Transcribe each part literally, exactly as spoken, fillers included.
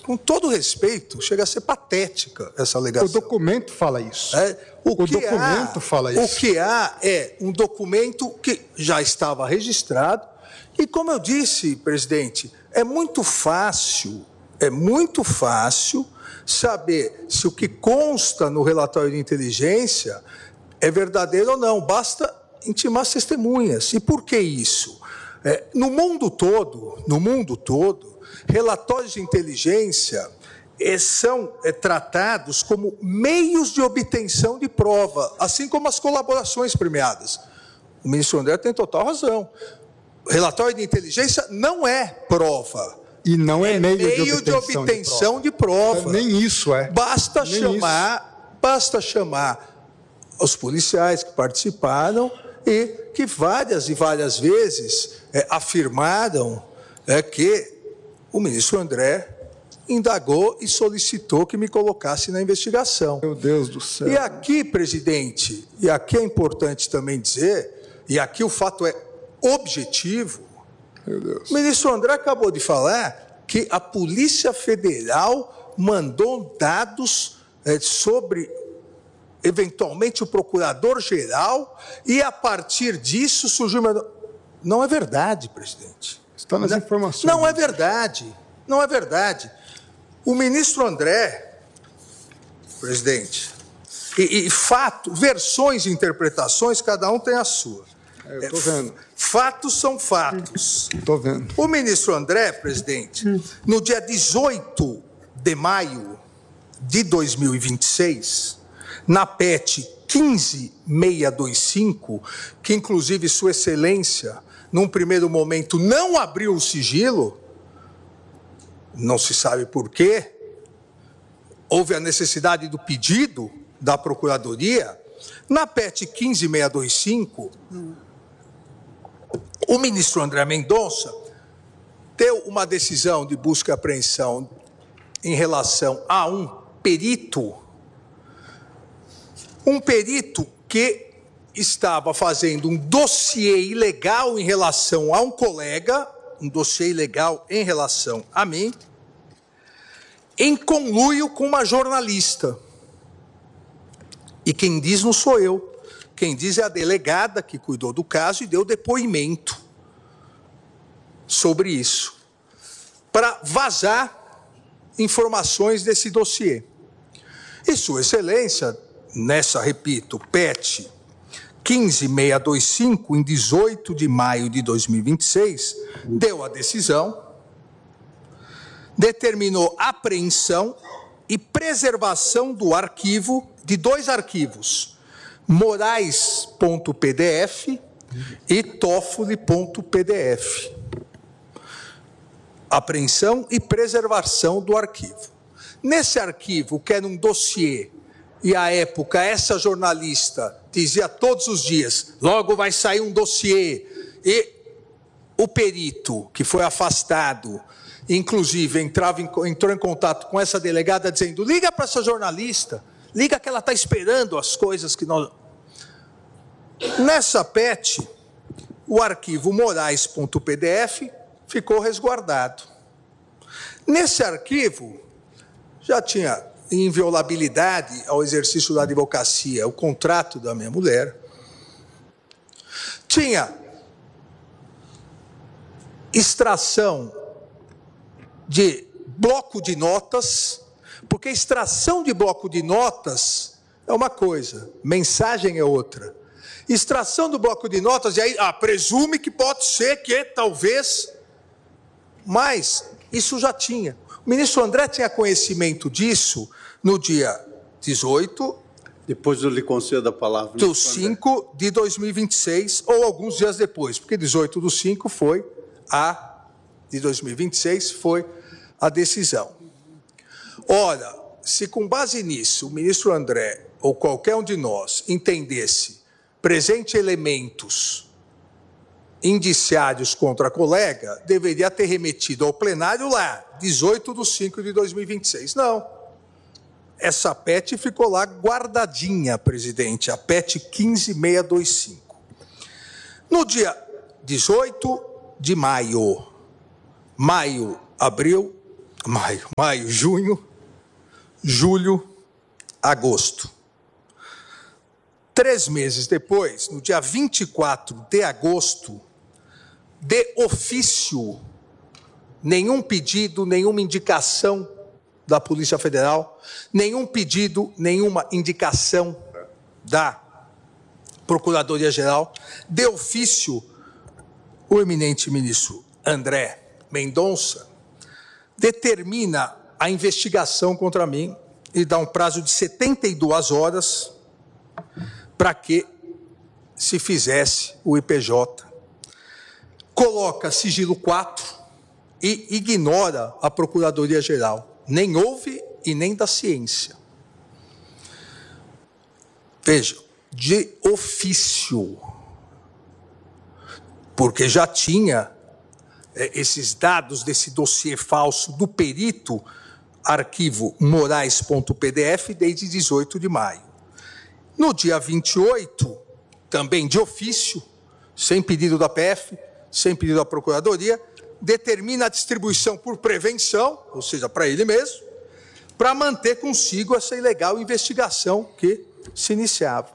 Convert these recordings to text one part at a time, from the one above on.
com todo respeito, chega a ser patética essa alegação. O documento fala isso. É, o o que documento há, fala isso. O que há é um documento que já estava registrado e, como eu disse, presidente, é muito fácil, é muito fácil saber se o que consta no relatório de inteligência é verdadeiro ou não. Basta intimar as testemunhas. E por que isso? É, no mundo todo, no mundo todo, relatórios de inteligência é, são é, tratados como meios de obtenção de prova, assim como as colaborações premiadas. O ministro André tem total razão. Relatório de inteligência não é prova. E não é, é meio, meio de obtenção, de, obtenção de, prova. de prova. Nem isso é. Basta Nem chamar, isso. basta chamar os policiais que participaram e que várias e várias vezes é, afirmaram é, que o ministro André indagou e solicitou que me colocasse na investigação. Meu Deus do céu. E aqui, presidente, e aqui é importante também dizer, e aqui o fato é objetivo, Meu Deus. o ministro André acabou de falar que a Polícia Federal mandou dados é, sobre, eventualmente, o procurador-geral e, a partir disso, surgiu... Não é verdade, presidente. Está nas não, informações. Não é verdade. Não é verdade. O ministro André, presidente, e, e fato, versões e interpretações, cada um tem a sua. É, eu estou vendo. Fatos são fatos. Estou vendo. O ministro André, presidente, no dia dezoito de maio de dois mil e vinte e seis, na P E T quinze mil seiscentos e vinte e cinco, que inclusive Sua Excelência, num primeiro momento, não abriu o sigilo, não se sabe por quê, houve a necessidade do pedido da Procuradoria. Na P E T quinze mil seiscentos e vinte e cinco, o ministro André Mendonça deu uma decisão de busca e apreensão em relação a um perito, um perito que estava fazendo um dossiê ilegal em relação a um colega, um dossiê ilegal em relação a mim, em conluio com uma jornalista. E quem diz não sou eu. Quem diz é a delegada que cuidou do caso e deu depoimento sobre isso, para vazar informações desse dossiê. E Sua Excelência, nessa, repito, P E T quinze mil seiscentos e vinte e cinco, em dezoito de maio de dois mil e vinte e seis, deu a decisão, determinou apreensão e preservação do arquivo, de dois arquivos, Moraes ponto P D F e Toffoli ponto P D F. Apreensão e preservação do arquivo. Nesse arquivo, que era um dossiê, e à época essa jornalista dizia todos os dias, logo vai sair um dossiê, e o perito, que foi afastado, inclusive entrava em, entrou em contato com essa delegada dizendo, liga para essa jornalista, liga que ela está esperando as coisas que nós... Nessa P E T, o arquivo Moraes ponto P D F ficou resguardado. Nesse arquivo, já tinha inviolabilidade ao exercício da advocacia, o contrato da minha mulher, tinha extração de bloco de notas, porque extração de bloco de notas é uma coisa, mensagem é outra. Extração do bloco de notas, e aí ah, presume que pode ser que talvez, mas isso já tinha. O ministro André tinha conhecimento disso no dia dezoito... Depois eu lhe concedo a palavra. Do cinco de dois mil e vinte e seis, ou alguns dias depois, porque dezoito do cinco foi a de dois mil e vinte e seis foi a decisão. Ora, se com base nisso o ministro André ou qualquer um de nós entendesse presente elementos indiciários contra a colega, deveria ter remetido ao plenário lá, dezoito de cinco de dois mil e vinte e seis. Não. Essa P E T ficou lá guardadinha, presidente, a P E T quinze mil seiscentos e vinte e cinco. No dia dezoito de maio, maio, abril, maio, maio, junho, julho, agosto. Três meses depois, no dia vinte e quatro de agosto, de ofício, nenhum pedido, nenhuma indicação da Polícia Federal, nenhum pedido, nenhuma indicação da Procuradoria-Geral, de ofício, o eminente ministro André Mendonça determina a investigação contra mim e dá um prazo de setenta e duas horas para que se fizesse o I P J. Coloca sigilo quatro e ignora a Procuradoria-Geral. Nem ouve e nem da ciência. Veja, de ofício, porque já tinha é, esses dados desse dossiê falso do perito, arquivo morais.pdf, desde dezoito de maio. No dia vinte e oito, também de ofício, sem pedido da P F, sem pedido da Procuradoria, determina a distribuição por prevenção, ou seja, para ele mesmo, para manter consigo essa ilegal investigação que se iniciava.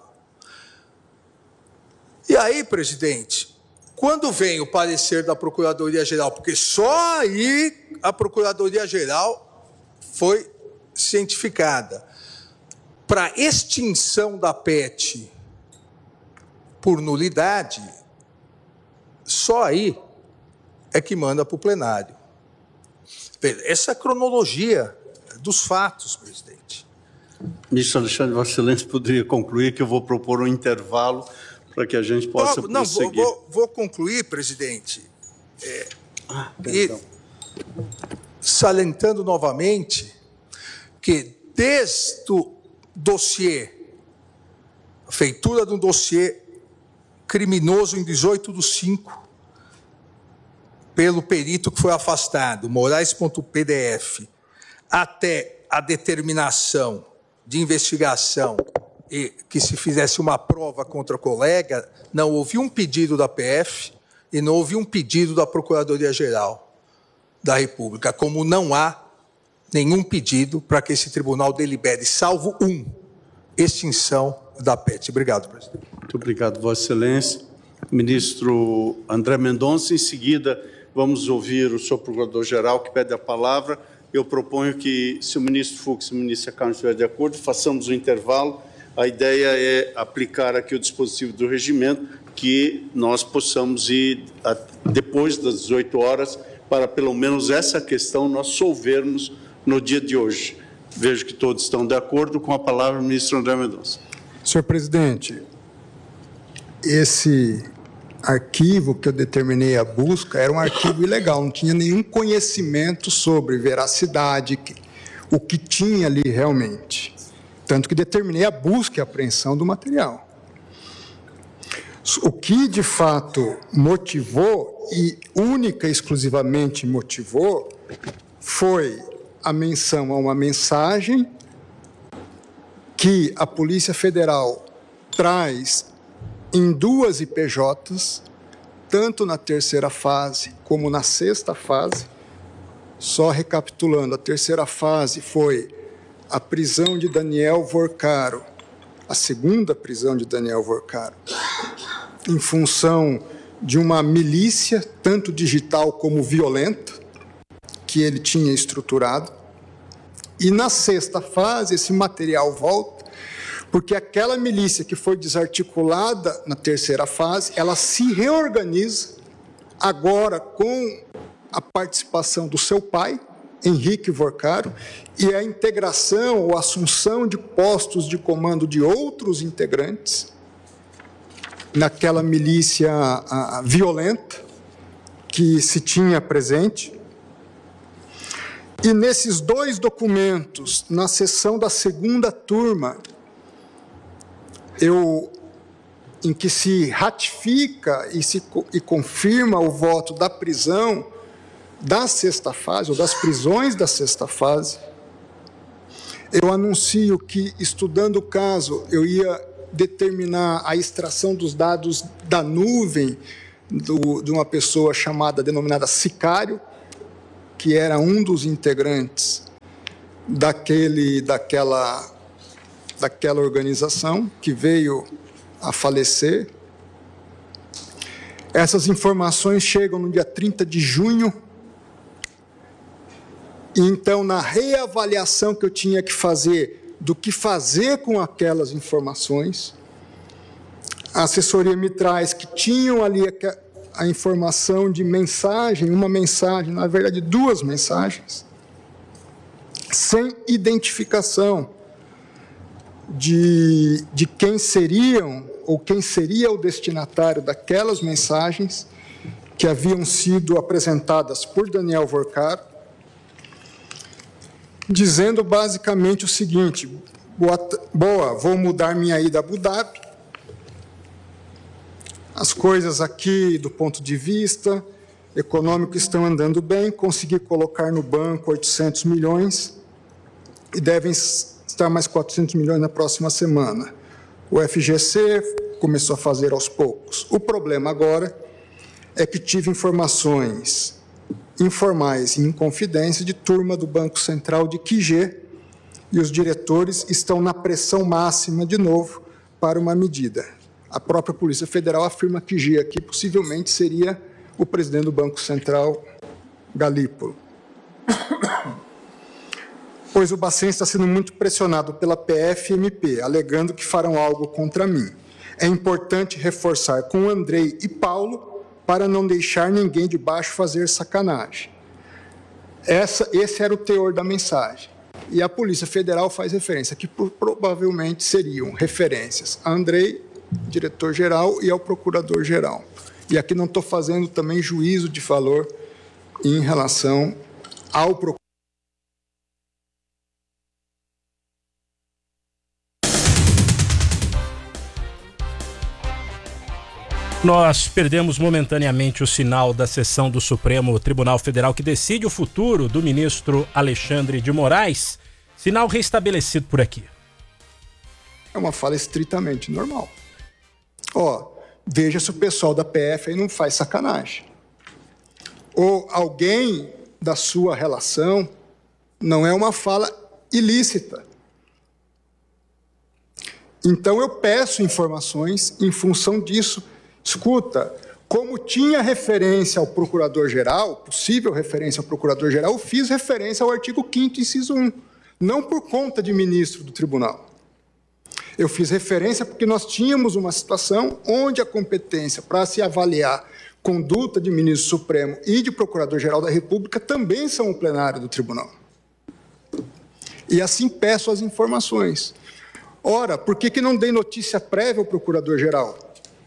E aí, presidente, quando vem o parecer da Procuradoria-Geral, porque só aí a Procuradoria-Geral foi cientificada, para extinção da P E T por nulidade, só aí é que manda para o plenário. Essa é a cronologia dos fatos, presidente. Ministro Alexandre, Vossa Excelência poderia concluir que eu vou propor um intervalo para que a gente possa oh, não, prosseguir. Vou, vou, vou concluir, presidente, é, ah, e salientando novamente que desde o dossiê, a feitura de um dossiê criminoso em dezoito do cinco, pelo perito que foi afastado, morais.pdf, até a determinação de investigação e que se fizesse uma prova contra o colega, não houve um pedido da P F e não houve um pedido da Procuradoria-Geral da República, como não há nenhum pedido para que esse tribunal delibere, salvo um, extinção da P E T. Obrigado, presidente. Muito obrigado, Vossa Excelência. Ministro André Mendonça, em seguida vamos ouvir o senhor Procurador-Geral que pede a palavra. Eu proponho que, se o ministro Fux e o ministro Carlos estiverem de acordo, façamos o intervalo. A ideia é aplicar aqui o dispositivo do regimento, que nós possamos ir a, depois das dezoito horas, para pelo menos essa questão nós solvermos no dia de hoje. Vejo que todos estão de acordo. Com a palavra, o ministro André Mendonça. Senhor presidente, esse arquivo que eu determinei a busca era um arquivo ilegal, não tinha nenhum conhecimento sobre veracidade, o que tinha ali realmente. Tanto que determinei a busca e a apreensão do material. O que, de fato, motivou, e única e exclusivamente motivou, foi a menção a uma mensagem que a Polícia Federal traz em duas I P Js, tanto na terceira fase como na sexta fase. Só recapitulando, a terceira fase foi a prisão de Daniel Vorcaro, a segunda prisão de Daniel Vorcaro, em função de uma milícia, tanto digital como violenta, que ele tinha estruturado. E na sexta fase, esse material volta, porque aquela milícia que foi desarticulada na terceira fase, ela se reorganiza agora com a participação do seu pai, Henrique Vorcaro, e a integração ou assunção de postos de comando de outros integrantes naquela milícia a, a, violenta que se tinha presente. E nesses dois documentos, na sessão da segunda turma, eu, em que se ratifica e, se, e confirma o voto da prisão da sexta fase, ou das prisões da sexta fase, eu anuncio que, estudando o caso, eu ia determinar a extração dos dados da nuvem do, de uma pessoa chamada, denominada Sicário, que era um dos integrantes daquele, daquela, daquela organização que veio a falecer. Essas informações chegam no dia trinta de junho. E então, na reavaliação que eu tinha que fazer do que fazer com aquelas informações, a assessoria me traz que tinham ali a, a informação de mensagem, uma mensagem, na verdade, duas mensagens, sem identificação de, de quem seriam ou quem seria o destinatário daquelas mensagens que haviam sido apresentadas por Daniel Vorcaro, dizendo basicamente o seguinte: boa, boa, vou mudar minha ida a Abu Dhabi, as coisas aqui, do ponto de vista econômico, estão andando bem, consegui colocar no banco oitocentos milhões e devem estar mais quatrocentos milhões na próxima semana. O F G C começou a fazer aos poucos. O problema agora é que tive informações informais e em confidência de turma do Banco Central de Quiché, e os diretores estão na pressão máxima de novo para uma medida. A própria Polícia Federal afirma que Quiché aqui possivelmente seria o presidente do Banco Central, Galípolo. Pois o Bacen está sendo muito pressionado pela P F e M P, alegando que farão algo contra mim. É importante reforçar com Andrei e Paulo para não deixar ninguém de baixo fazer sacanagem. Essa, esse era o teor da mensagem. E a Polícia Federal faz referência, que provavelmente seriam referências a Andrei, diretor-geral, e ao procurador-geral. E aqui não estou fazendo também juízo de valor em relação ao procurador. Nós perdemos momentaneamente o sinal da sessão do Supremo Tribunal Federal que decide o futuro do ministro Alexandre de Moraes. Sinal restabelecido por aqui. É uma fala estritamente normal. Ó, veja se o pessoal da P F aí não faz sacanagem. Ou alguém da sua relação não é uma fala ilícita. Então eu peço informações em função disso. Escuta, como tinha referência ao Procurador-Geral, possível referência ao Procurador-Geral, eu fiz referência ao artigo quinto, inciso um, não por conta de ministro do Tribunal. Eu fiz referência porque nós tínhamos uma situação onde a competência para se avaliar conduta de ministro supremo e de Procurador-Geral da República também são o plenário do Tribunal. E assim peço as informações. Ora, por que que não dei notícia prévia ao Procurador-Geral?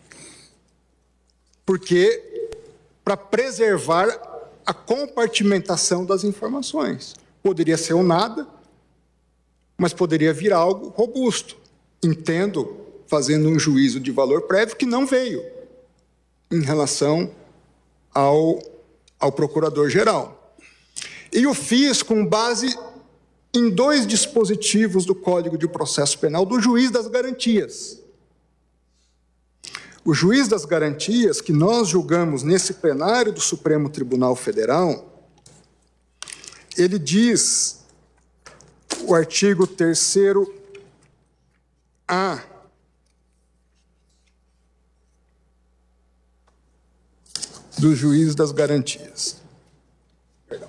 Porque para preservar a compartimentação das informações. Poderia ser um nada, mas poderia vir algo robusto. Entendo, fazendo um juízo de valor prévio, que não veio em relação ao, ao Procurador-Geral. E o fiz com base em dois dispositivos do Código de Processo Penal do juiz das garantias. O juiz das garantias, que nós julgamos nesse plenário do Supremo Tribunal Federal, ele diz, o artigo terceiro A, do juiz das garantias. Perdão.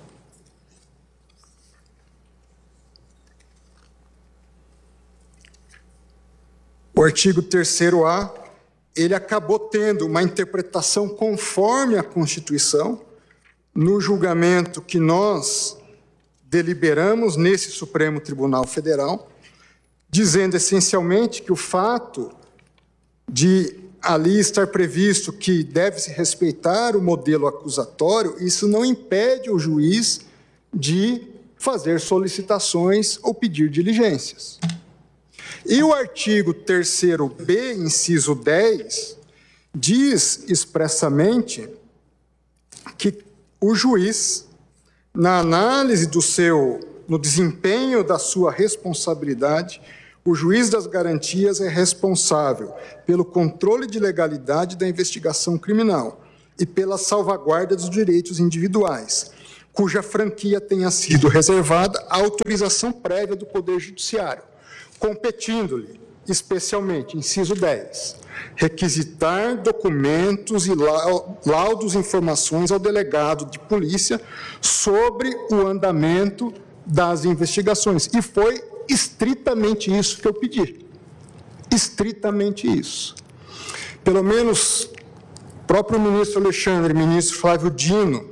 O artigo terceiro A, ele acabou tendo uma interpretação conforme a Constituição no julgamento que nós deliberamos nesse Supremo Tribunal Federal, dizendo essencialmente que o fato de ali estar previsto que deve-se respeitar o modelo acusatório, isso não impede o juiz de fazer solicitações ou pedir diligências. E o artigo terceiro B, inciso dez, diz expressamente que o juiz, na análise do seu, no desempenho da sua responsabilidade, o juiz das garantias é responsável pelo controle de legalidade da investigação criminal e pela salvaguarda dos direitos individuais, cuja franquia tenha sido reservada à autorização prévia do Poder Judiciário, competindo-lhe, especialmente, inciso dez, requisitar documentos e laudos e informações ao delegado de polícia sobre o andamento das investigações. E foi estritamente isso que eu pedi. Estritamente isso. Pelo menos o próprio ministro Alexandre, ministro Flávio Dino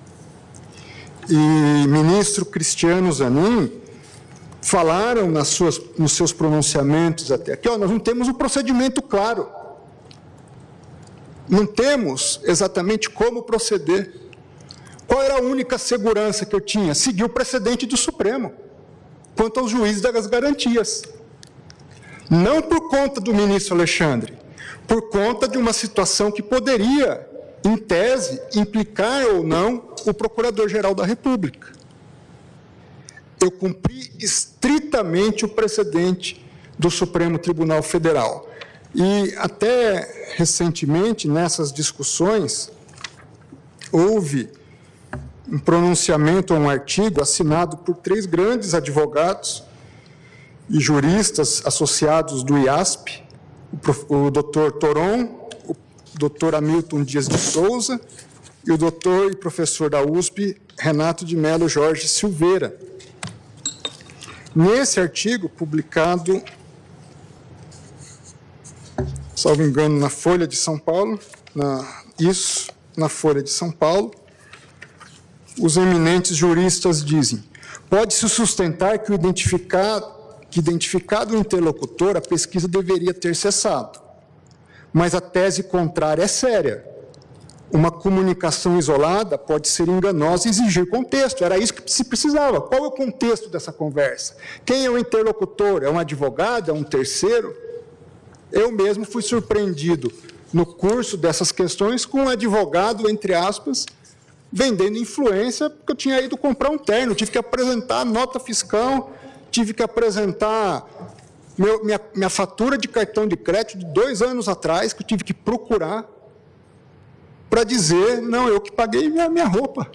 e ministro Cristiano Zanin falaram nas suas, nos seus pronunciamentos até aqui, ó, nós não temos um procedimento claro. Não temos exatamente como proceder. Qual era a única segurança que eu tinha? Seguir o precedente do Supremo, quanto aos juízes das garantias. Não por conta do ministro Alexandre, por conta de uma situação que poderia, em tese, implicar ou não o Procurador-Geral da República. Eu cumpri estritamente o precedente do Supremo Tribunal Federal. E até recentemente, nessas discussões, houve um pronunciamento, um artigo assinado por três grandes advogados e juristas associados do I A S P, o doutor Toron, o doutor Hamilton Dias de Souza e o doutor e professor da U S P, Renato de Melo Jorge Silveira. Nesse artigo, publicado, salvo engano, na Folha de São Paulo, na, isso, na Folha de São Paulo, os eminentes juristas dizem: pode-se sustentar que o identificado, que identificado o interlocutor, a pesquisa deveria ter cessado, mas a tese contrária é séria. Uma comunicação isolada pode ser enganosa e exigir contexto. Era isso que se precisava. Qual é o contexto dessa conversa? Quem é o interlocutor? É um advogado? É um terceiro? Eu mesmo fui surpreendido no curso dessas questões com um advogado, entre aspas, vendendo influência, porque eu tinha ido comprar um terno, tive que apresentar nota fiscal, tive que apresentar meu, minha, minha fatura de cartão de crédito de dois anos atrás, que eu tive que procurar para dizer, não, eu que paguei minha, minha roupa.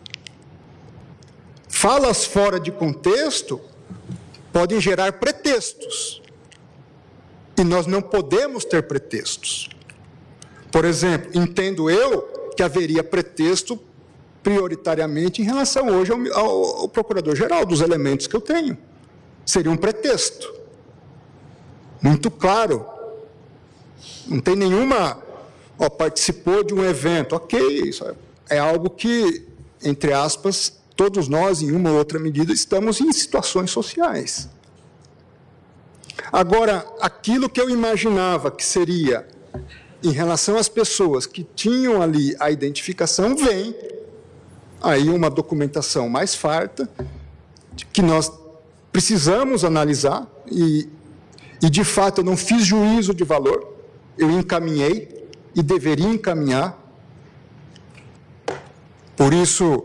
Falas fora de contexto podem gerar pretextos. E nós não podemos ter pretextos. Por exemplo, entendo eu que haveria pretexto prioritariamente em relação hoje ao, ao, ao Procurador-Geral, dos elementos que eu tenho. Seria um pretexto. Muito claro. Não tem nenhuma... Ó, participou de um evento. Ok, isso é, é algo que, entre aspas, todos nós, em uma ou outra medida, estamos em situações sociais. Agora, aquilo que eu imaginava que seria, em relação às pessoas que tinham ali a identificação, vem aí uma documentação mais farta, que nós precisamos analisar, e, e de fato eu não fiz juízo de valor, eu encaminhei, e deveria encaminhar. Por isso,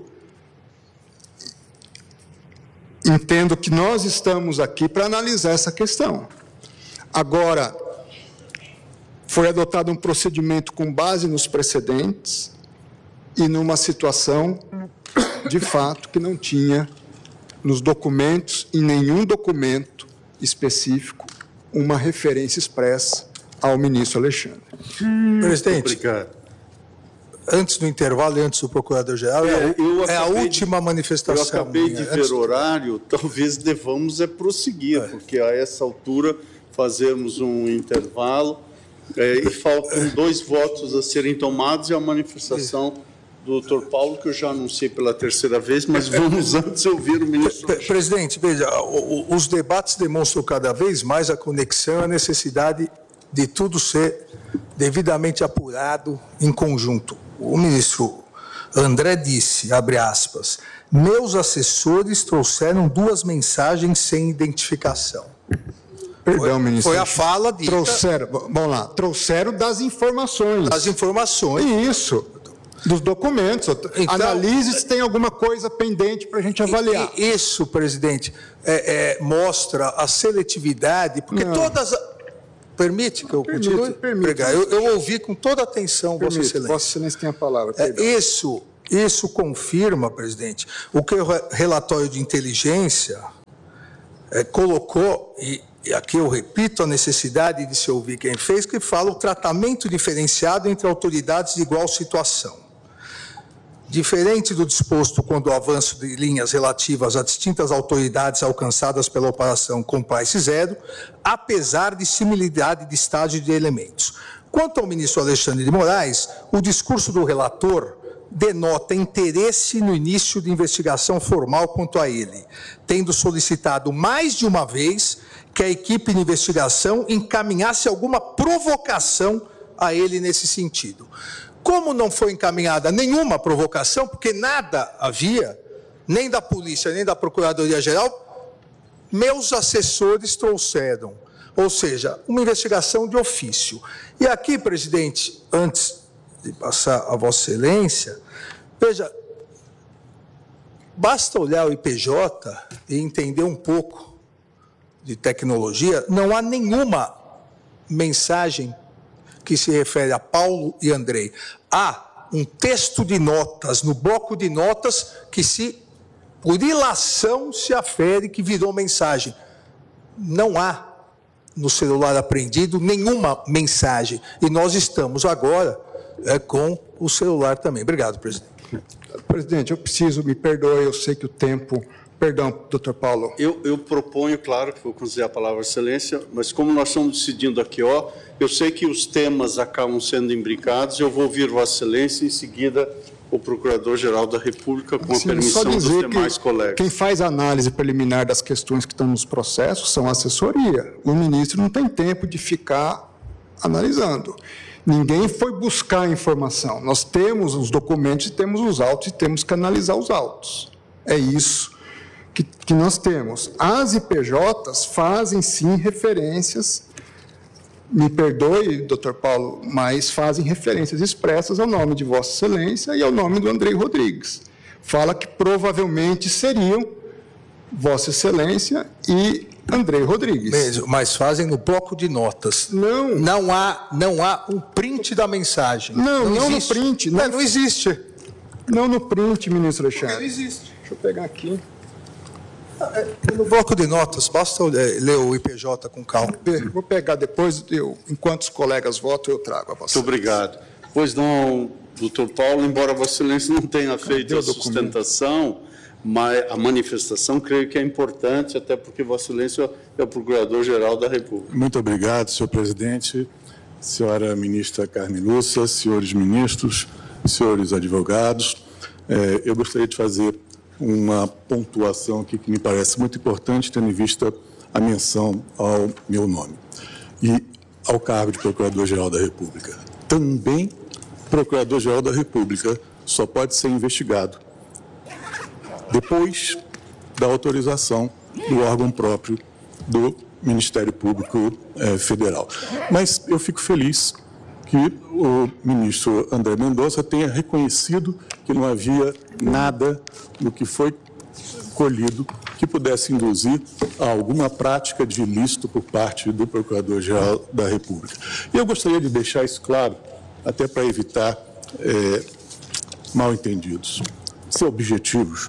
entendo que nós estamos aqui para analisar essa questão. Agora, foi adotado um procedimento com base nos precedentes e numa situação, de fato, que não tinha nos documentos, em nenhum documento específico, uma referência expressa ao ministro Alexandre. Hum. Presidente, obrigado. Antes do intervalo e antes do Procurador-Geral, é, é a última de, manifestação. Eu acabei minha. de ver o horário, talvez devamos é prosseguir, é. porque a essa altura fazermos um intervalo é, e faltam dois votos a serem tomados e a manifestação do doutor Paulo, que eu já anunciei pela terceira vez, mas vamos antes ouvir o ministro. Presidente, veja, os debates demonstram cada vez mais a conexão e a necessidade de tudo ser devidamente apurado em conjunto. O ministro André disse, abre aspas, meus assessores trouxeram duas mensagens sem identificação. Perdão, foi, ministro. Foi a fala dita... Trouxeram, vamos lá, trouxeram das informações. Das informações. Isso, dos documentos. Então, analise se tem alguma coisa pendente para a gente avaliar. E, e isso, presidente, é, é, mostra a seletividade, porque Não. todas... Permite que eu permite, continue? Permite. Eu, eu ouvi com toda atenção, permite, Vossa Excelência. Vossa Excelência tem a palavra. É, isso Isso confirma, presidente, o que o relatório de inteligência é, colocou, e, e aqui eu repito a necessidade de se ouvir quem fez, que fala o tratamento diferenciado entre autoridades de igual situação. Diferente do disposto quando o avanço de linhas relativas a distintas autoridades alcançadas pela operação Compliance Zero, apesar de similaridade de estágio de elementos. Quanto ao ministro Alexandre de Moraes, o discurso do relator denota interesse no início de investigação formal quanto a ele, tendo solicitado mais de uma vez que a equipe de investigação encaminhasse alguma provocação a ele nesse sentido. Como não foi encaminhada nenhuma provocação, porque nada havia, nem da polícia, nem da Procuradoria-Geral, meus assessores trouxeram, ou seja, uma investigação de ofício. E aqui, presidente, antes de passar a Vossa Excelência, veja, basta olhar o I P J e entender um pouco de tecnologia, não há nenhuma mensagem que se refere a Paulo e Andrei. Há um texto de notas, no bloco de notas, que se, por ilação, se afere que virou mensagem. Não há no celular apreendido nenhuma mensagem. E nós estamos agora é, com o celular também. Obrigado, presidente. Presidente, eu preciso, me perdoe, eu sei que o tempo... Perdão, doutor Paulo. Eu, eu proponho, claro, que vou conceder a palavra à excelência, mas como nós estamos decidindo aqui, ó, eu sei que os temas acabam sendo imbricados, eu vou ouvir Vossa Excelência e, em seguida, o Procurador-Geral da República, com a Sim, permissão dos demais colegas. Quem faz a análise preliminar das questões que estão nos processos são a assessoria. O ministro não tem tempo de ficar analisando. Ninguém foi buscar informação. Nós temos os documentos, temos os autos e temos que analisar os autos. É isso que, que nós temos. As I P Js fazem, sim, referências, me perdoe, doutor Paulo, mas fazem referências expressas ao nome de Vossa Excelência e ao nome do Andrei Rodrigues. Fala que provavelmente seriam Vossa Excelência e Andrei Rodrigues. Mesmo, mas fazem no bloco de notas. Não. Não há, não há um print da mensagem. Não, não, não no print. Não, é, não existe. Não no print, ministro Alexandre. Não existe. Deixa eu pegar aqui. No bloco de notas, basta ler o I P J com calma. Vou pegar depois, eu, enquanto os colegas votam, eu trago a vossa. Muito obrigado. Pois não, doutor Paulo, embora Vossa Excelência não tenha feito a sustentação, mas a manifestação, creio que é importante, até porque Vossa Excelência é o Procurador-Geral da República. Muito obrigado, senhor presidente, senhora ministra Carmen Lúcia, senhores ministros, senhores advogados. É, eu gostaria de fazer uma pontuação aqui que me parece muito importante, tendo em vista a menção ao meu nome e ao cargo de Procurador-Geral da República. Também, Procurador-Geral da República só pode ser investigado depois da autorização do órgão próprio do Ministério Público eh, Federal. Mas eu fico feliz que o ministro André Mendonça tenha reconhecido que não havia nada no que foi colhido que pudesse induzir a alguma prática de ilícito por parte do Procurador-Geral da República. E eu gostaria de deixar isso claro, até para evitar é, mal-entendidos. Ser objetivos.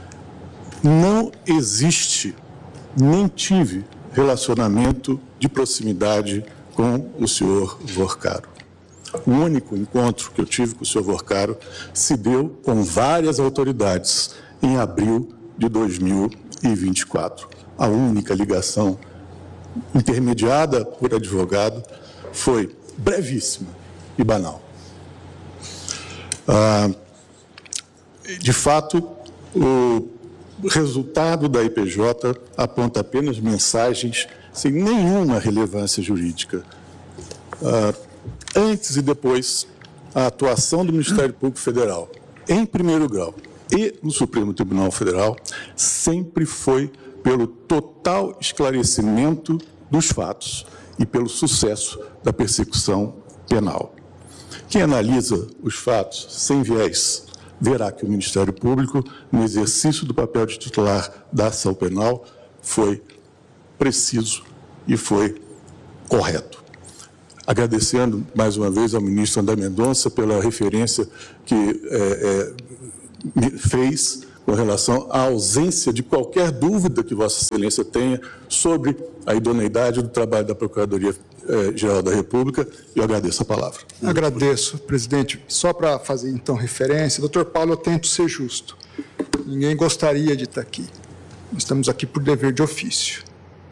Não existe, nem tive relacionamento de proximidade com o senhor Vorcaro. O único encontro que eu tive com o senhor Vorcaro se deu com várias autoridades em abril de dois mil e vinte e quatro. A única ligação intermediada por advogado foi brevíssima e banal. Ah, de fato, o resultado da I P J aponta apenas mensagens sem nenhuma relevância jurídica. Ah, antes e depois, a atuação do Ministério Público Federal, em primeiro grau, e no Supremo Tribunal Federal, sempre foi pelo total esclarecimento dos fatos e pelo sucesso da persecução penal. Quem analisa os fatos sem viés verá que o Ministério Público, no exercício do papel de titular da ação penal, foi preciso e foi correto. agradecendo mais uma vez ao ministro André Mendonça pela referência que é, é, me fez com relação à ausência de qualquer dúvida que Vossa Excelência tenha sobre a idoneidade do trabalho da Procuradoria-Geral da República. Eu agradeço a palavra. Agradeço, presidente. Só para fazer, então, referência, doutor Paulo, eu tento ser justo. Ninguém gostaria de estar aqui. Nós estamos aqui por dever de ofício.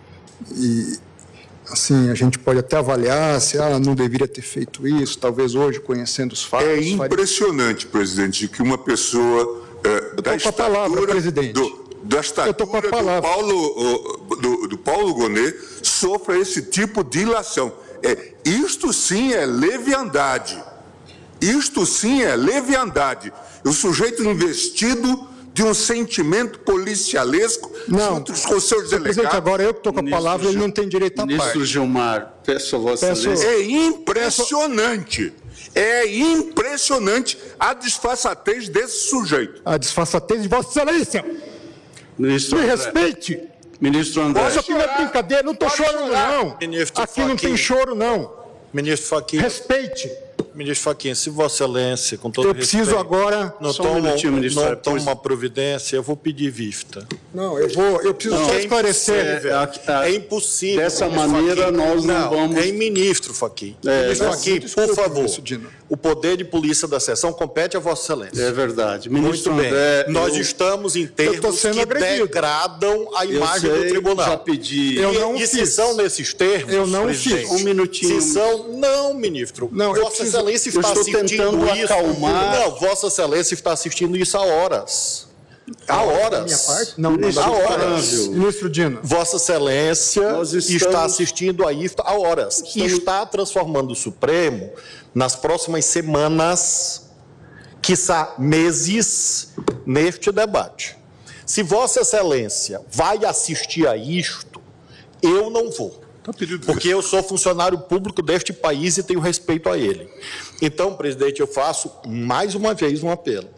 E, assim, a gente pode até avaliar se ah, não deveria ter feito isso, talvez hoje, conhecendo os fatos... É impressionante, faria... presidente, que uma pessoa... É, da estatura, a palavra, presidente. Do, da estatura do Paulo, do, do Paulo Gonet sofra esse tipo de ilação. É, isto sim é leviandade. Isto sim é leviandade. O sujeito investido de um sentimento policialesco não, junto com os seus delegados. Presidente, agora eu que estou com a Ministro palavra, ele Gil... não tem direito a parte. Ministro Gilmar, peço a Vossa Excelência... É impressionante. É impressionante a disfarçatez desse sujeito. A disfarçatez de Vossa Excelência. Ministro Me André. respeite. Ministro André. Isso aqui não é brincadeira, não estou chorando, não. Ministro Aqui não Fachin. tem choro, não. Ministro Fachin, Respeite. Ministro Fachin, se Vossa Excelência, com todo Eu preciso respeito, agora... não Só um toma, minutinho, ministro, não é, toma pois- uma providência, eu vou pedir vista. Não, eu vou... Eu preciso só É esclarecer. impossível. É, a- a- É impossível. dessa ministro maneira, Fachin. nós não vamos- É ministro Fachin. É, Ministro não, Fachin, desculpe, por favor, ministro Dino. o poder de polícia da sessão compete a Vossa Excelência. É verdade. Muito Ministro bem. André, Nós eu, estamos em Eu tô termos sendo que agredido. degradam a eu imagem sei, do tribunal. já pedi... Eu e, não e se fiz. são nesses termos, Eu não presidente, fiz. Um minutinho. Se são, não, ministro. Não, eu Vossa preciso- Excelência eu está estou assistindo tentando isso. acalmar. Não, Vossa Excelência está assistindo isso há horas. Há horas. Minha parte? Não, não, Ministro há não. horas. Ministro Dino. Vossa Excelência Nós estamos- está assistindo a isso há horas. E está transformando o Supremo nas próximas semanas, quiçá meses, neste debate. Se Vossa Excelência vai assistir a isto, eu não vou. Porque eu sou funcionário público deste país e tenho respeito a ele. Então, presidente, eu faço mais uma vez um apelo.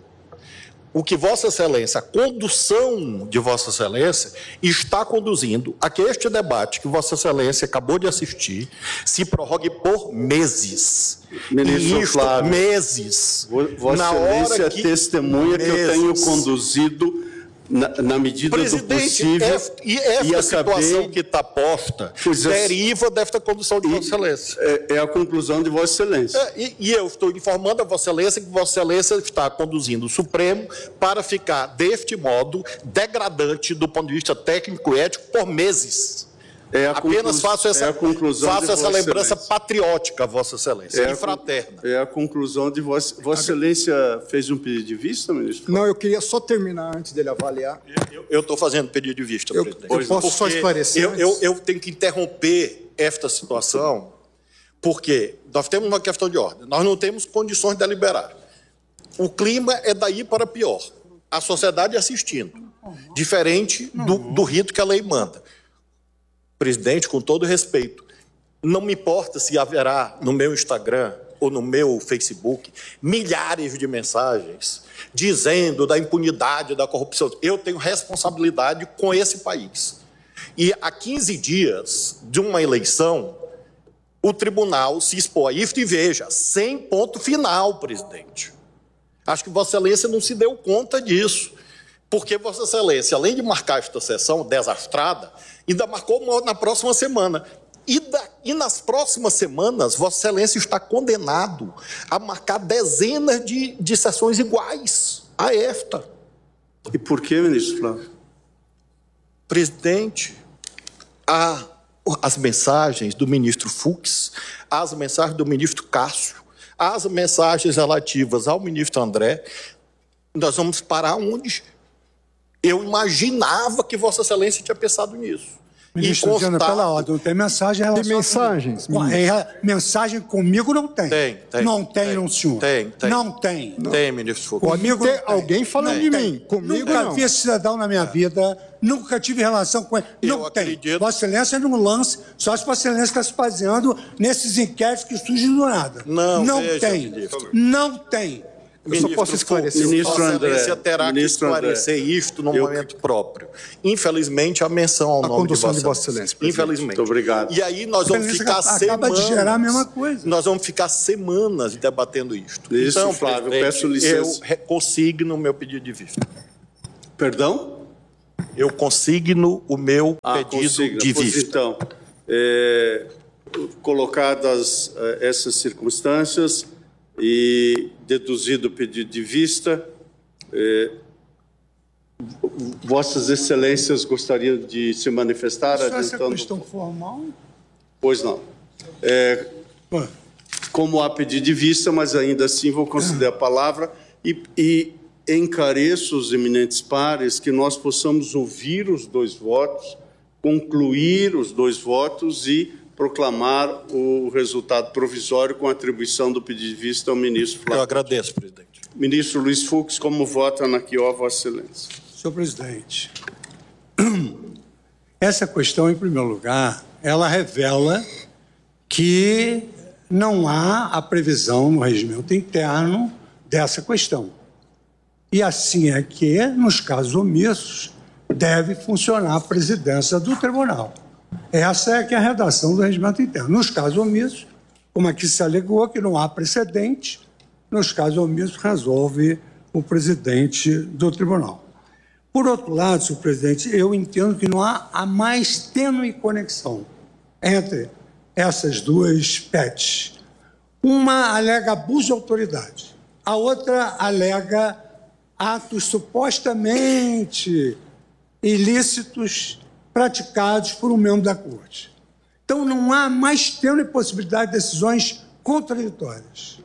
O que Vossa Excelência, a condução de Vossa Excelência, está conduzindo a que este debate que Vossa Excelência acabou de assistir se prorrogue por meses. Ministro e isto, Flávio, meses. Vossa Na hora Excelência que- testemunha que eu tenho meses. conduzido na, na medida do Presidente, possível. esta- e esta acabei- situação que está posta Pois é. deriva desta condução de Vossa Excelência. É, é a conclusão de Vossa Excelência. É, e, e eu estou informando a Vossa Excelência que Vossa Excelência está conduzindo o Supremo para ficar deste modo degradante do ponto de vista técnico e ético por meses. É a Apenas conclu- faço essa, é a conclusão faço de essa Vossa lembrança Excelência. patriótica a Vossa Excelência, É e a, fraterna. é a conclusão de Vossa, Vossa Excelência fez um pedido de vista, ministro? Não, eu queria só terminar antes dele avaliar. Eu- Eu estou fazendo pedido de vista, Eu- presidente. eu posso só Porque esclarecer Eu, eu, antes? eu tenho que interromper esta situação, porque nós temos uma questão de ordem. Nós não temos condições de deliberar. O clima é daí para pior. A sociedade assistindo, diferente do, do rito que a lei manda. Presidente, com todo respeito, não me importa se haverá no meu Instagram ou no meu Facebook milhares de mensagens dizendo da impunidade, da corrupção. Eu tenho responsabilidade com esse país. E há quinze dias de uma eleição, o tribunal se expõe a isso e veja, sem ponto final, presidente. Acho que Vossa Excelência não se deu conta disso. Porque Vossa Excelência, além de marcar esta sessão desastrada, ainda marcou uma na próxima semana. E, da, e nas próximas semanas, Vossa Excelência está condenado a marcar dezenas de, de sessões iguais a esta. E por que, ministro Flávio? Presidente, há as mensagens do ministro Fux, as mensagens do ministro Cássio, as mensagens relativas ao ministro André. Nós vamos parar onde? Eu imaginava que Vossa Excelência tinha pensado nisso. Ministro E Diana, constato- pela ordem, não tem mensagem em relação Tem mensagens, Com- em re- mensagem comigo não tem. Tem, tem, Não tem, tem, não, senhor. tem, tem. Não tem. Tem, ministro Fux. Pode Comigo ter não tem. alguém falando Não de tem. mim. Comigo Nunca não. vi esse cidadão na minha vida, nunca tive relação com ele. Eu Não tem. acredito. Vossa Excelência não lance, só se Vossa Excelência está se baseando nesses inquéritos que surgem do nada. Não, não veja, tem. ministro. Não tem. Eu só posso esclarecer. O Ministro Vossa André, Excelência terá Ministro que esclarecer André, isto no eu- momento próprio. Infelizmente, a menção ao A nome de condução Vossa de Vossa Excelência. Excelência, presidente. Infelizmente. Muito obrigado. E aí nós vamos Excelência ficar acaba semanas... de gerar a mesma coisa. Nós vamos ficar semanas debatendo isto. Isso, então, Flávio, presidente, peço licença. Eu re- consigno o meu pedido de vista. Perdão? Eu consigno o meu Ah, pedido consigna. de Pois vista. então, é, colocadas eh, essas circunstâncias e deduzido o pedido de vista, é, Vossas Excelências gostariam de se manifestar? Só essa adiantando- questão formal. Pois não. É, Pô, como há pedido de vista, mas ainda assim vou conceder a palavra e, e encareço os eminentes pares que nós possamos ouvir os dois votos, concluir os dois votos e proclamar o resultado provisório com atribuição do pedido de vista ao ministro Eu Flávio. agradeço, presidente. Ministro Luiz Fux, como vota na Q O, Vossa Excelência? senhor presidente, essa questão, em primeiro lugar, ela revela que não há a previsão no regimento interno dessa questão. E assim é que, nos casos omissos, deve funcionar a presidência do tribunal. Essa é que é a redação do regimento interno. Nos casos omissos, como aqui se alegou que não há precedente, nos casos omissos resolve o presidente do tribunal. Por outro lado, senhor presidente, eu entendo que não há a mais tênue conexão entre essas duas P E Ts. Uma alega abuso de autoridade, a outra alega atos supostamente ilícitos praticados por um membro da Corte. Então, não há mais tênue possibilidade de decisões contraditórias.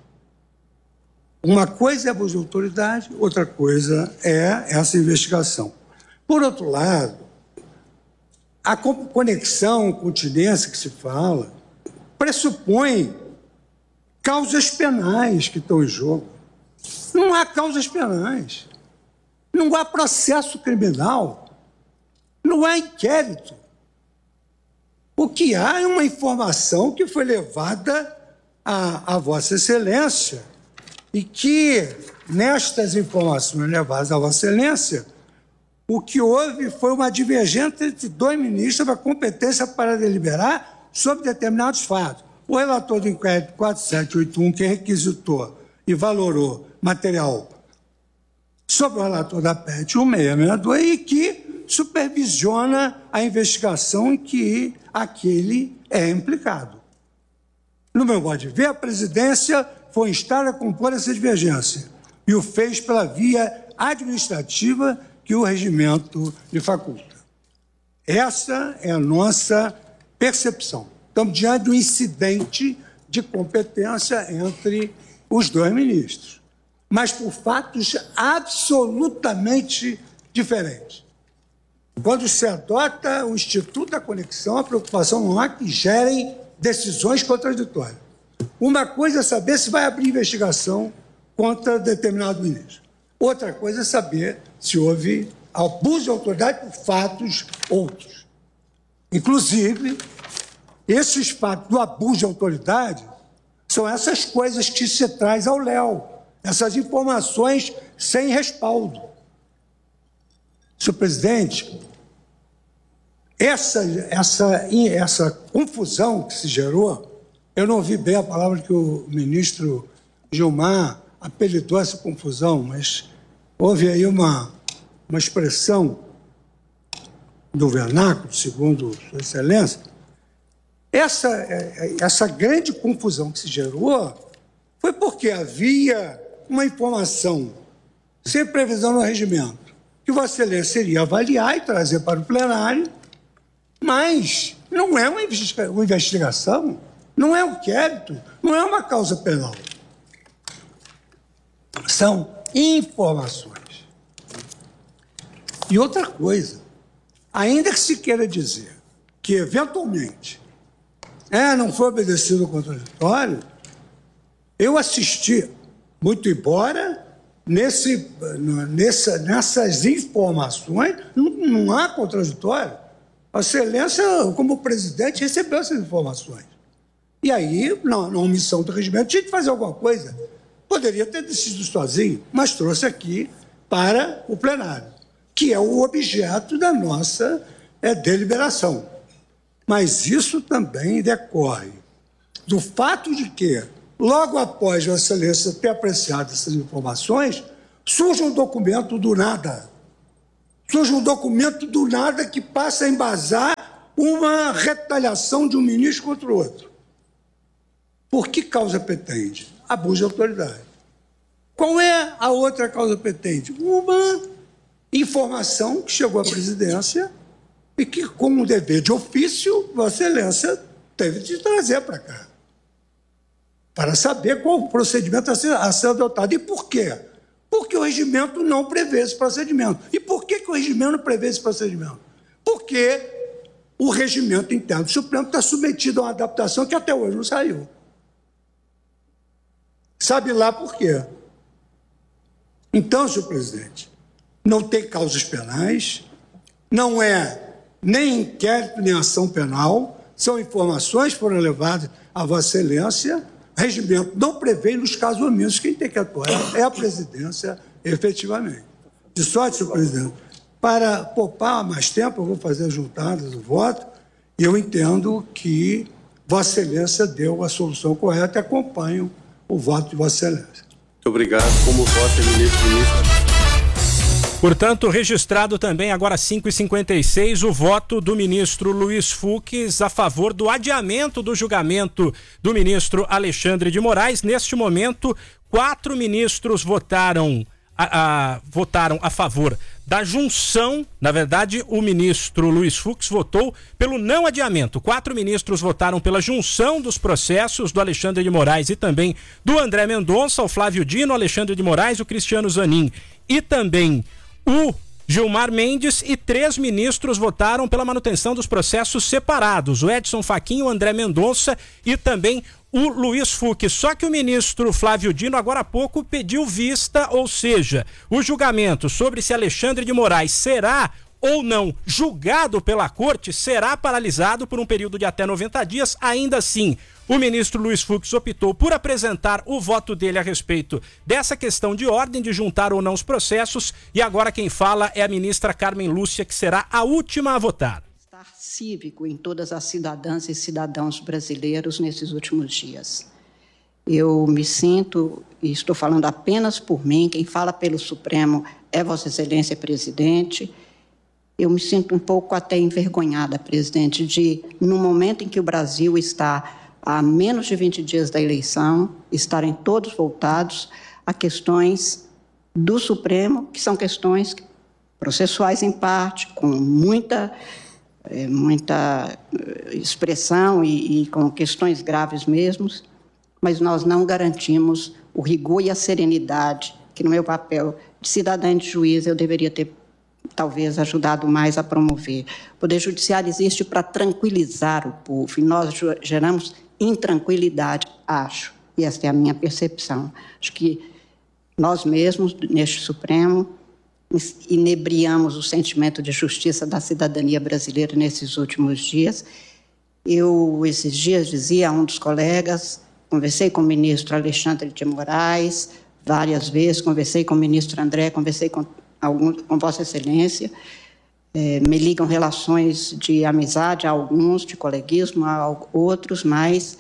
Uma coisa é abuso de autoridade, outra coisa é essa investigação. Por outro lado, a conexão, continência que se fala, pressupõe causas penais que estão em jogo. Não há causas penais. Não há processo criminal. Não há inquérito. O que há é uma informação que foi levada à, à Vossa Excelência e que, nestas informações levadas à Vossa Excelência, o que houve foi uma divergência entre dois ministros sobre a competência para deliberar sobre determinados fatos. O relator do inquérito quatro sete oito um, que requisitou e valorou material sobre o relator da P E T um seis seis dois e que supervisiona a investigação em que aquele é implicado. No meu modo de ver, a presidência foi instada a compor essa divergência e o fez pela via administrativa que o regimento lhe faculta. Essa é a nossa percepção. Estamos diante de um incidente de competência entre os dois ministros, mas por fatos absolutamente diferentes. Quando se adota o Instituto da Conexão, a preocupação não há que gerem decisões contraditórias. Uma coisa é saber se vai abrir investigação contra determinado ministro. Outra coisa é saber se houve abuso de autoridade por fatos outros. Inclusive, esses fatos do abuso de autoridade são essas coisas que se traz ao Léo, essas informações sem respaldo. Senhor presidente, essa, essa, essa confusão que se gerou, eu não ouvi bem a palavra que o ministro Gilmar apelidou essa confusão, mas houve aí uma, uma expressão do vernáculo, segundo Sua Excelência. Essa, essa grande confusão que se gerou foi porque havia uma informação sem previsão no regimento, que Vossa Excelência iria avaliar e trazer para o plenário, mas não é uma investigação, não é um inquérito, não é uma causa penal. São informações. E outra coisa, ainda que se queira dizer que, eventualmente, é, não foi obedecido o contraditório, eu assisti, muito embora, nesse, nessa, nessas informações, não, não há contraditório. A Excelência, como presidente, recebeu essas informações. E aí, na, na omissão do regimento, tinha que fazer alguma coisa. Poderia ter decidido sozinho, mas trouxe aqui para o plenário, que é o objeto da nossa é, deliberação. Mas isso também decorre do fato de que, logo após Vossa Excelência ter apreciado essas informações, surge um documento do nada. Surge um documento do nada que passa a embasar uma retaliação de um ministro contra o outro. Por que causa petente? Abuso de autoridade. Qual é a outra causa petente? Uma informação que chegou à presidência e que, com um dever de ofício, Vossa Excelência teve de trazer para cá, para saber qual o procedimento a ser, a ser adotado. E por quê? Porque o regimento não prevê esse procedimento. E por que, que o regimento não prevê esse procedimento? Porque o regimento interno do Supremo está submetido a uma adaptação que até hoje não saiu. Sabe lá por quê? Então, senhor presidente, não tem causas penais, não é nem inquérito nem ação penal, são informações que foram levadas a Vossa Excelência. O regimento não prevê, nos casos omissos, quem tem que atuar é a presidência, efetivamente. De sorte, senhor presidente, para poupar mais tempo, eu vou fazer as juntadas do voto, e eu entendo que Vossa Excelência deu a solução correta e acompanho o voto de Vossa Excelência. Muito obrigado. Como voto, ministro, ministro. Portanto, registrado também, agora cinco e cinquenta e seis, o voto do ministro Luiz Fux a favor do adiamento do julgamento do ministro Alexandre de Moraes. Neste momento, quatro ministros votaram a, a, votaram a favor da junção. Na verdade, o ministro Luiz Fux votou pelo não adiamento. Quatro ministros votaram pela junção dos processos do Alexandre de Moraes e também do André Mendonça, o Flávio Dino, o Alexandre de Moraes, o Cristiano Zanin e também o Gilmar Mendes, e três ministros votaram pela manutenção dos processos separados, o Edson Fachin, o André Mendonça e também o Luiz Fux. Só que o ministro Flávio Dino agora há pouco pediu vista, ou seja, o julgamento sobre se Alexandre de Moraes será ou não julgado pela corte será paralisado por um período de até noventa dias. Ainda assim, o ministro Luiz Fux optou por apresentar o voto dele a respeito dessa questão de ordem, de juntar ou não os processos, e agora quem fala é a ministra Carmen Lúcia, que será a última a votar. Estar cívico em todas as cidadãs e cidadãos brasileiros nesses últimos dias. Eu me sinto, e estou falando apenas por mim, quem fala pelo Supremo é Vossa Excelência Presidente. Eu me sinto um pouco até envergonhada, presidente, de, no momento em que o Brasil está a menos de vinte dias da eleição, estarem todos voltados a questões do Supremo, que são questões processuais em parte, com muita, é, muita expressão e, e com questões graves mesmo, mas nós não garantimos o rigor e a serenidade que, no meu papel de cidadã e de juiz, eu deveria ter talvez ajudado mais a promover. O Poder Judiciário existe para tranquilizar o povo, e nós geramos intranquilidade, acho, e esta é a minha percepção. Acho que nós mesmos, neste Supremo, inebriamos o sentimento de justiça da cidadania brasileira nesses últimos dias. Eu, esses dias, dizia a um dos colegas, conversei com o ministro Alexandre de Moraes várias vezes, conversei com o ministro André, conversei com Alguns, com Vossa Excelência, é, me ligam relações de amizade a alguns, de coleguismo a outros, mas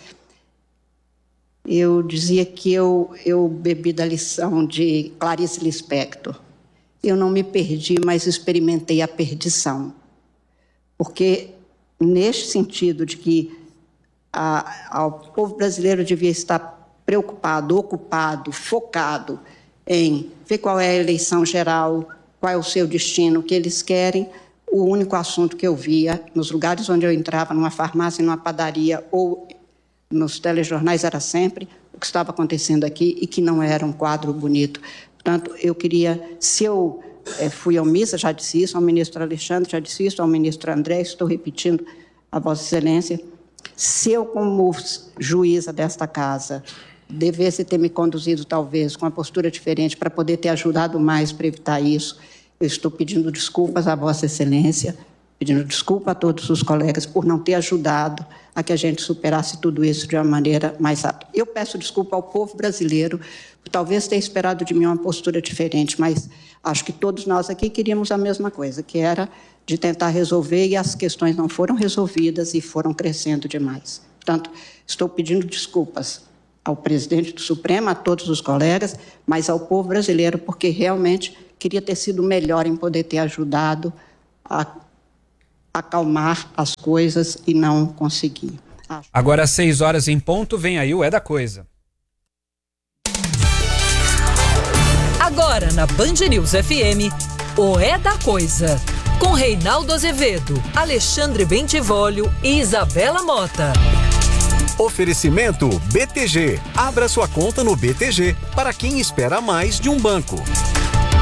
eu dizia que eu, eu bebi da lição de Clarice Lispector. Eu não me perdi, mas experimentei a perdição. Porque, neste sentido de que a, a, o povo brasileiro devia estar preocupado, ocupado, focado em ver qual é a eleição geral, qual é o seu destino, o que eles querem. O único assunto que eu via nos lugares onde eu entrava, numa farmácia, numa padaria ou nos telejornais, era sempre o que estava acontecendo aqui e que não era um quadro bonito. Portanto, eu queria, se eu é, fui omissa, já disse isso ao ministro Alexandre, já disse isso ao ministro André, estou repetindo a Vossa Excelência, se eu, como juíza desta casa, devesse ter me conduzido, talvez, com uma postura diferente para poder ter ajudado mais para evitar isso. Eu estou pedindo desculpas à Vossa Excelência, pedindo desculpa a todos os colegas por não ter ajudado a que a gente superasse tudo isso de uma maneira mais rápida. Eu peço desculpa ao povo brasileiro por talvez ter esperado de mim uma postura diferente, mas acho que todos nós aqui queríamos a mesma coisa, que era de tentar resolver, e as questões não foram resolvidas e foram crescendo demais. Portanto, estou pedindo desculpas ao presidente do Supremo, a todos os colegas, mas ao povo brasileiro, porque realmente queria ter sido melhor em poder ter ajudado a acalmar as coisas e não consegui. Acho. Agora, às seis horas em ponto, vem aí o É da Coisa. Agora, na Band News F M, o É da Coisa. Com Reinaldo Azevedo, Alexandre Bentivolio e Isabela Mota. Oferecimento B T G. Abra sua conta no B T G para quem espera mais de um banco.